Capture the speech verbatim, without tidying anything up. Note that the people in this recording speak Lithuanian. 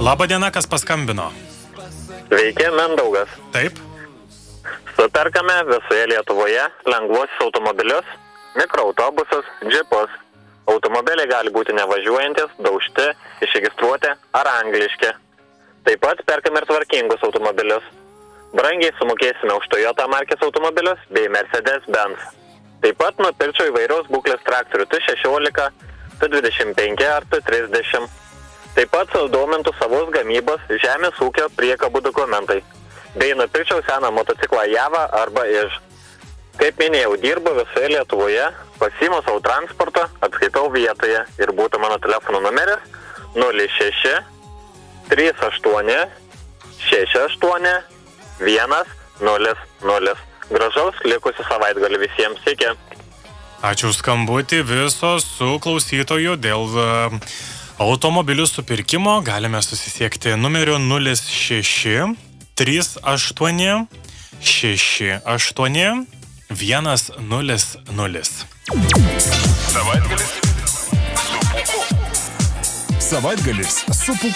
Labą dieną, kas paskambino? Sveiki, Mindaugas. Taip. Superkame visoje Lietuvoje lengvuosius automobilius, mikroautobusus, džipus. Automobiliai gali būti nevažiuojantis, daužti, išregistruoti ar angliški. Taip pat perkame ir tvarkingus automobilius. Brangiai sumokėsime už Toyota markės automobilius bei Mercedes-Benz. Taip pat nupirčiau įvairiaus būklės traktorių T šešiolika, T dvidešimt penki ar T trisdešimt. Taip pat sudomintų savos gamybos žemės ūkio priekabų dokumentai. Bei nupirčiau seną motociklą Java arba Iž. Kaip minėjau, dirbu visoje Lietuvoje, pasiimu savo transportą, apskaitau vietoje ir būtų mano telefono numeris nulis šeši trys aštuoni šeši aštuoni vienas nulis nulis. Gražaus likusių savaitgalį visiems, iki. Ačiū už skambutį, visos su klausytoju dėl uh, automobilių supirkimo. Galime susisiekti numeriu nulis šeši trys aštuoni šeši aštuoni vienas nulis nulis. Savaitgalis su Pūku. Savaitgalis su Pūku.